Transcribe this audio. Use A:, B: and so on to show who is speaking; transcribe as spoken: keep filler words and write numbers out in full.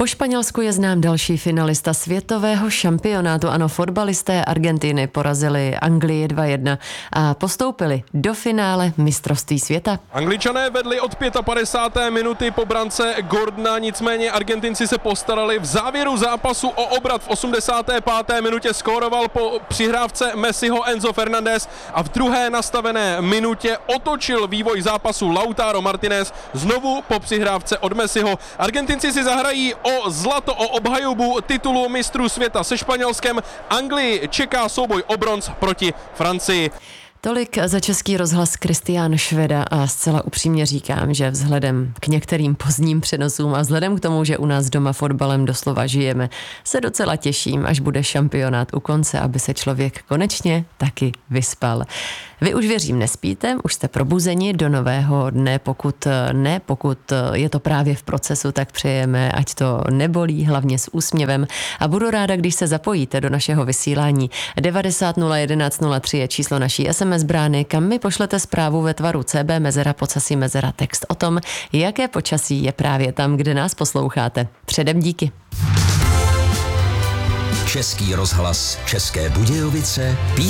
A: Po Španělsku je znám další finalista světového šampionátu. Ano, fotbalisté Argentiny porazili Anglii dva jedna a postoupili do finále mistrovství světa.
B: Angličané vedli od padesáté páté minuty po brance Gordona, nicméně Argentinci se postarali. V závěru zápasu o obrat v osmdesáté páté minutě skóroval po přihrávce Messiho Enzo Fernández a v druhé nastavené minutě otočil vývoj zápasu Lautaro Martinez znovu po přihrávce od Messiho. Argentinci si zahrají o zlato, o obhajobu titulu mistrů světa se Španělskem. Anglii čeká souboj o bronz proti Francii.
A: Tolik za Český rozhlas Kristián Šveda a zcela upřímně říkám, že vzhledem k některým pozdním přenosům a vzhledem k tomu, že u nás doma fotbalem doslova žijeme, se docela těším, až bude šampionát u konce, aby se člověk konečně taky vyspal. Vy už věřím nespíte, už jste probuzeni do nového dne, pokud ne, pokud je to právě v procesu, tak přejeme, ať to nebolí, hlavně s úsměvem a budu ráda, když se zapojíte do našeho vysílání. devadesát nula jedenáct nula tři je číslo naší es em es brány, kam mi pošlete zprávu ve tvaru C B mezera podcasí mezera text o tom, jaké počasí je právě tam, kde nás posloucháte. Předem díky.
C: Český rozhlas České Budějovice.